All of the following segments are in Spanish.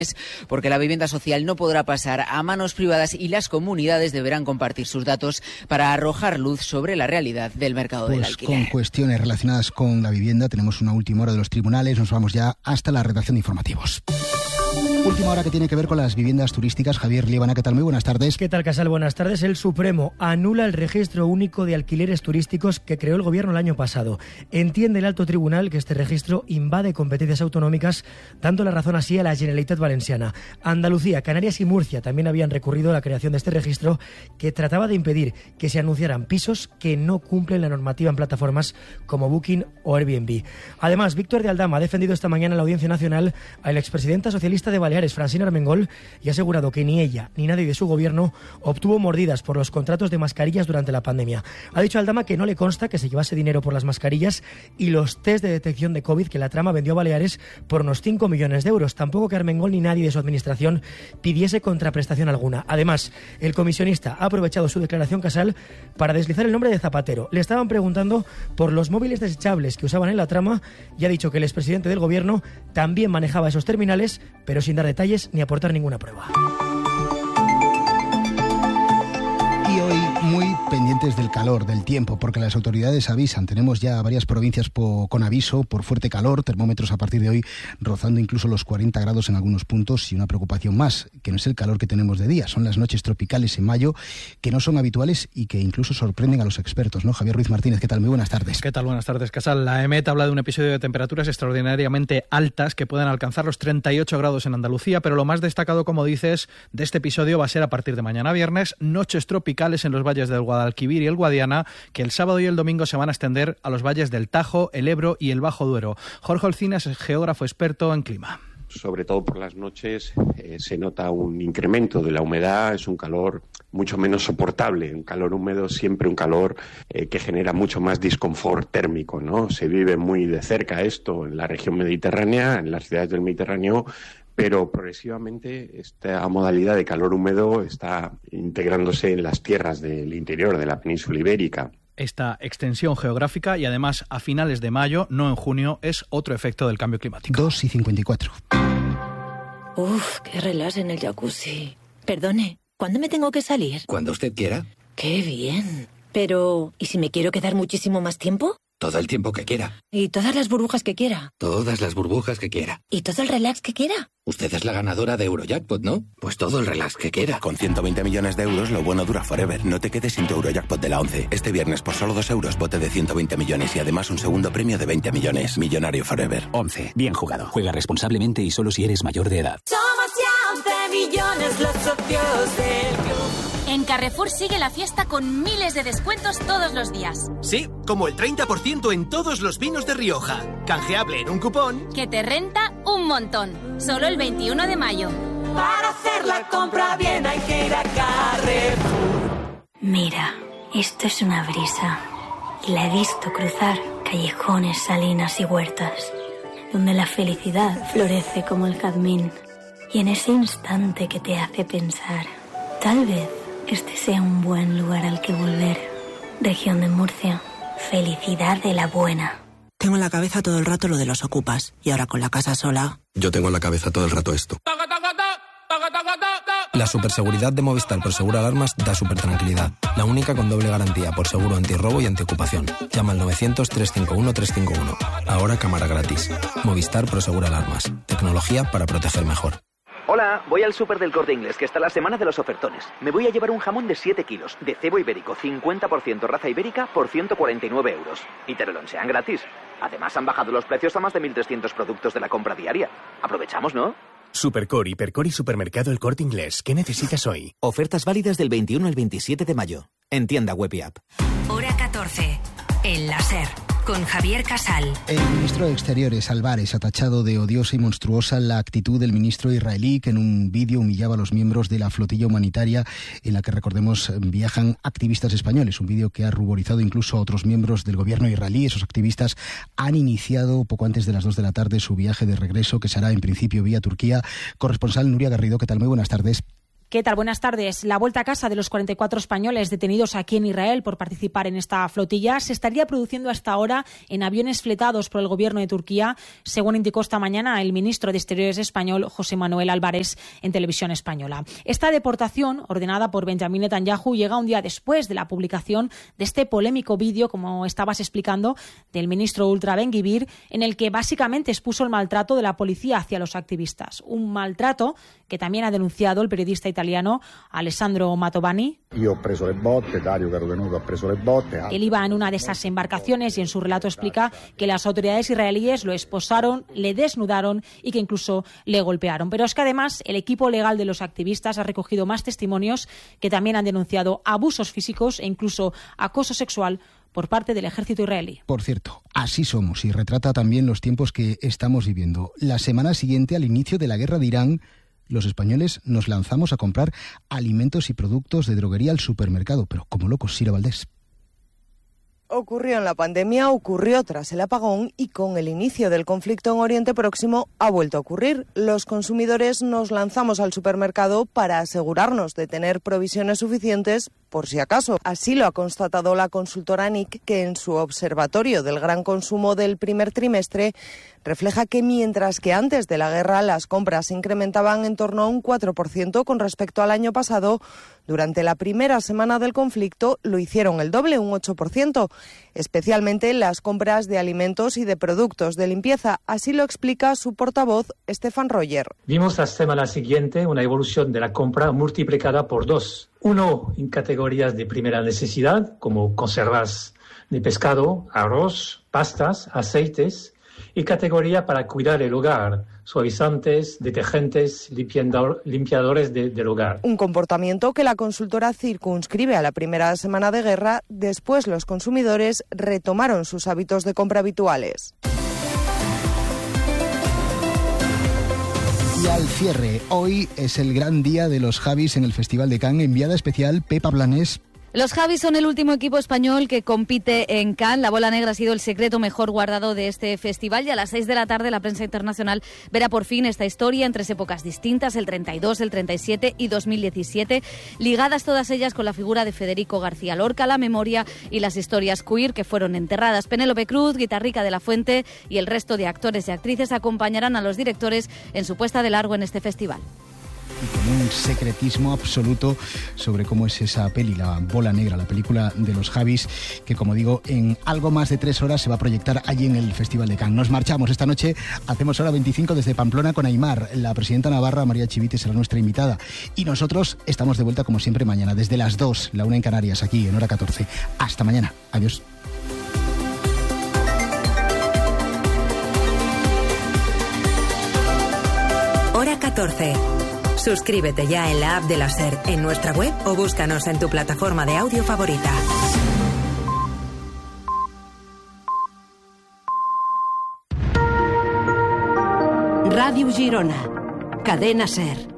porque la vivienda social no podrá pasar a manos privadas y las comunidades deberán compartir sus datos para arrojar luz sobre la realidad del mercado del alquiler. Con cuestiones relacionadas con la vivienda tenemos una última hora de los tribunales. Nos vamos ya hasta la redacción de informativos. Última hora que tiene que ver con las viviendas turísticas. Javier Liebana, ¿qué tal? Muy buenas tardes. ¿Qué tal, Casal? Buenas tardes. El Supremo anula el registro único de alquileres turísticos que creó el Gobierno el año pasado. Entiende el alto tribunal que este registro invade competencias autonómicas, dando la razón así a la Generalitat Valenciana. Andalucía, Canarias y Murcia también habían recurrido a la creación de este registro que trataba de impedir que se anunciaran pisos que no cumplen la normativa en plataformas como Booking o Airbnb. Además, Víctor de Aldama ha defendido esta mañana en la Audiencia Nacional a la expresidenta socialista de Baleares, Francina Armengol, y ha asegurado que ni ella ni nadie de su gobierno obtuvo mordidas por los contratos de mascarillas durante la pandemia. Ha dicho Aldama que no le consta que se llevase dinero por las mascarillas y los test de detección de COVID que la trama vendió a Baleares por unos 5 millones de euros. Tampoco que Armengol ni nadie de su administración pidiese contraprestación alguna. Además, el comisionista ha aprovechado su declaración, Casal, para deslizar el nombre de Zapatero. Le estaban preguntando por los móviles desechables que usaban en la trama y ha dicho que el expresidente del gobierno también manejaba esos terminales, pero sin dar detalles ni aportar ninguna prueba. Y hoy muy pendientes del calor, del tiempo, porque las autoridades avisan. Tenemos ya varias provincias con aviso por fuerte calor, termómetros a partir de hoy rozando incluso los 40 grados en algunos puntos, y una preocupación más, que no es el calor que tenemos de día, son las noches tropicales en mayo, que no son habituales y que incluso sorprenden a los expertos, ¿no? Javier Ruiz Martínez, ¿qué tal? Muy buenas tardes. ¿Qué tal? Buenas tardes, Casal. La EMET habla de un episodio de temperaturas extraordinariamente altas que pueden alcanzar los 38 grados en Andalucía, pero lo más destacado, como dices, de este episodio va a ser a partir de mañana viernes, noches tropicales en los valles del Guadalquivir y el Guadiana, que el sábado y el domingo se van a extender a los valles del Tajo, el Ebro y el Bajo Duero. Jorge Olcinas es geógrafo experto en clima. Sobre todo por las noches se nota un incremento de la humedad, es un calor mucho menos soportable, un calor húmedo, siempre un calor que genera mucho más disconfort térmico, ¿no? Se vive muy de cerca esto en la región mediterránea, en las ciudades del Mediterráneo, pero progresivamente esta modalidad de calor húmedo está integrándose en las tierras del interior de la península ibérica. Esta extensión geográfica y además a finales de mayo, no en junio, es otro efecto del cambio climático. 2:54. Uf, qué relax en el jacuzzi. Perdone, ¿cuándo me tengo que salir? Cuando usted quiera. Qué bien. Pero, ¿y si me quiero quedar muchísimo más tiempo? Todo el tiempo que quiera. ¿Y todas las burbujas que quiera? Todas las burbujas que quiera. ¿Y todo el relax que quiera? Usted es la ganadora de Eurojackpot, ¿no? Pues todo el relax que quiera. Con 120 millones de euros, lo bueno dura forever. No te quedes sin tu Eurojackpot de la 11. Este viernes, por solo 2 euros, bote de 120 millones y además un segundo premio de 20 millones. Millonario forever. 11. Bien jugado. Juega responsablemente y solo si eres mayor de edad. Somos ya 11 millones los socios del club. En Carrefour sigue la fiesta con miles de descuentos todos los días. Sí, como el 30% en todos los vinos de Rioja. Canjeable en un cupón que te renta un montón. Solo el 21 de mayo. Para hacer la compra bien hay que ir a Carrefour. Mira, esto es una brisa. Y la he visto cruzar callejones, salinas y huertas, donde la felicidad florece como el jazmín. Y en ese instante que te hace pensar, tal vez este sea un buen lugar al que volver. Región de Murcia. Felicidad de la buena. Tengo en la cabeza todo el rato lo de los ocupas. Y ahora con la casa sola... Yo tengo en la cabeza todo el rato esto. La superseguridad de Movistar por Seguro Alarmas da supertranquilidad. La única con doble garantía por seguro antirrobo y antiocupación. Llama al 900-351-351. Ahora cámara gratis. Movistar por Seguro Alarmas. Tecnología para proteger mejor. Hola, voy al súper del Corte Inglés, que está la semana de los ofertones. Me voy a llevar un jamón de 7 kilos, de cebo ibérico, 50% raza ibérica, por 149 euros. Y te lo lonchean gratis. Además, han bajado los precios a más de 1.300 productos de la compra diaria. Aprovechamos, ¿no? Supercore, Hipercore y Supermercado El Corte Inglés. ¿Qué necesitas hoy? Ofertas válidas del 21 al 27 de mayo. En tienda web y app. Hora 14. El láser. Con Javier Casal. El ministro de Exteriores, Álvarez, ha tachado de odiosa y monstruosa la actitud del ministro israelí, que en un vídeo humillaba a los miembros de la flotilla humanitaria en la que, recordemos, viajan activistas españoles. Un vídeo que ha ruborizado incluso a otros miembros del gobierno israelí. Esos activistas han iniciado poco antes de las 2 de la tarde su viaje de regreso, que será en principio vía Turquía. Corresponsal Nuria Garrido, ¿qué tal? Muy buenas tardes. ¿Qué tal? Buenas tardes. La vuelta a casa de los 44 españoles detenidos aquí en Israel por participar en esta flotilla se estaría produciendo hasta ahora en aviones fletados por el gobierno de Turquía, según indicó esta mañana el ministro de Exteriores español, José Manuel Álvarez, en Televisión Española. Esta deportación, ordenada por Benjamín Netanyahu, llega un día después de la publicación de este polémico vídeo, como estabas explicando, del ministro ultra Ben-Gvir, en el que básicamente expuso el maltrato de la policía hacia los activistas. Un maltrato que también ha denunciado el periodista italiano Alessandro Mantovani. Io ho preso le botte, Dario caro tenuto ha preso le botte. Él iba en una de esas embarcaciones y en su relato explica que las autoridades israelíes lo esposaron, le desnudaron y que incluso le golpearon. Pero es que además el equipo legal de los activistas ha recogido más testimonios que también han denunciado abusos físicos e incluso acoso sexual por parte del ejército israelí. Por cierto, así somos y retrata también los tiempos que estamos viviendo. La semana siguiente al inicio de la guerra de Irán, los españoles nos lanzamos a comprar alimentos y productos de droguería al supermercado, pero como locos, Sira Valdés. Ocurrió en la pandemia, ocurrió tras el apagón y con el inicio del conflicto en Oriente Próximo ha vuelto a ocurrir. Los consumidores nos lanzamos al supermercado para asegurarnos de tener provisiones suficientes por si acaso. Así lo ha constatado la consultora NIC, que en su observatorio del gran consumo del primer trimestre refleja que mientras que antes de la guerra las compras se incrementaban en torno a un 4% con respecto al año pasado, durante la primera semana del conflicto lo hicieron el doble, un 8%, especialmente las compras de alimentos y de productos de limpieza. Así lo explica su portavoz, Stefan Royer. Vimos la semana siguiente una evolución de la compra multiplicada por 2. Uno, en categorías de primera necesidad, como conservas de pescado, arroz, pastas, aceites, y categoría para cuidar el hogar, suavizantes, detergentes, limpiadores del hogar. Un comportamiento que la consultora circunscribe a la primera semana de guerra. Después los consumidores retomaron sus hábitos de compra habituales. Y al cierre, hoy es el gran día de los Javis en el Festival de Cannes. Enviada especial Pepa Blanes. Los Javis son el último equipo español que compite en Cannes. La bola negra ha sido el secreto mejor guardado de este festival y a las 6 de la tarde la prensa internacional verá por fin esta historia en 3 épocas distintas, el 32, el 37 y 2017, ligadas todas ellas con la figura de Federico García Lorca, la memoria y las historias queer que fueron enterradas. Penélope Cruz, Guitarrica de la Fuente y el resto de actores y actrices acompañarán a los directores en su puesta de largo en este festival. Y con un secretismo absoluto sobre cómo es esa peli, La Bola Negra, la película de los Javis, que como digo, en algo más de 3 horas se va a proyectar allí en el Festival de Cannes. Nos marchamos esta noche, hacemos hora 25 desde Pamplona con Aimar. La presidenta navarra, María Chivite, será nuestra invitada. Y nosotros estamos de vuelta como siempre mañana, desde las 2, la 1 en Canarias, aquí en hora 14. Hasta mañana. Adiós. Hora 14. Suscríbete ya en la app de la SER, en nuestra web o búscanos en tu plataforma de audio favorita. Ràdio Girona, cadena SER.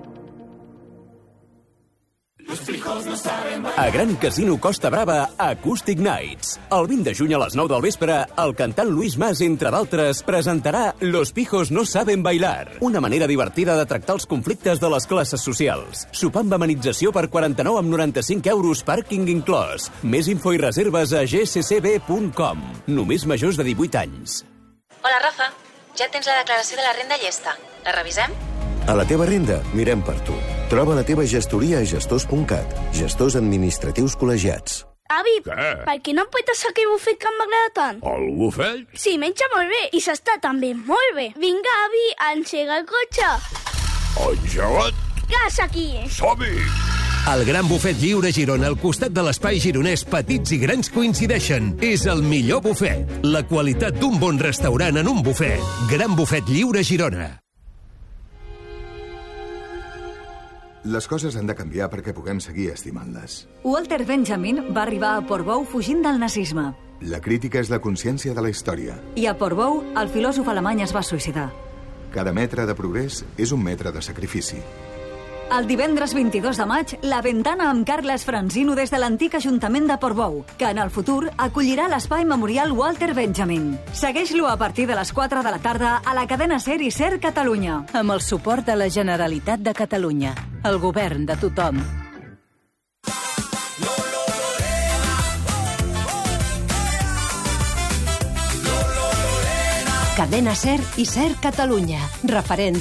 A Gran Casino Costa Brava, Acoustic Nights. El 20 de juny a les 9 del vespre, el cantant Luis Mas, entre d'altres, presentarà Los pijos no saben bailar, una manera divertida de tractar els conflictes de les classes socials. Sopar amb amenització per 49,95 €, pàrquing inclòs. Més info i reserves a gccb.com. Només majors de 18 anys. Hola, Rafa. Ja tens la declaració de la renda llesta. La revisem? A la teva renda, mirem per tu. Troba la teva gestoria a gestors.cat. Gestors administratius col·legiats. Avi, per què no em pots aquell bufet que m'agrada tant? El bufet? Sí, menja molt bé i s'està també molt bé. Vinga, avi, engega el cotxe. Engegat? Gas aquí. Som-hi! El Gran Bufet Lliure Girona, al costat de l'espai gironès, petits i grans coincideixen. És el millor bufet. La qualitat d'un bon restaurant en un bufet. Gran Bufet Lliure Girona. Les coses han de canviar perquè puguem seguir estimant-les. Walter Benjamin va arribar a Portbou fugint del nazisme. La crítica és la consciència de la història. I a Portbou, el filòsof alemany es va suïcidar. Cada metre de progrés és un metre de sacrifici. El divendres 22 de maig, La Ventana amb Carles Franzino des de l'antic Ajuntament de Portbou, que en el futur acollirà l'espai memorial Walter Benjamin. Segueix-lo a partir de les 4 de la tarda a la cadena SER i SER Catalunya. Amb el suport de la Generalitat de Catalunya. el govern de tothom. Cadena SER i SER Catalunya, referents